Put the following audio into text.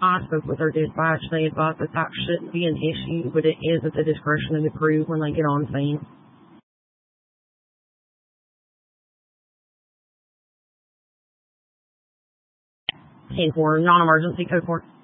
I spoke with our dispatch. They advised that shouldn't be an issue, but it is at the discretion of the crew when they get on scene. And for non-emergency code 4.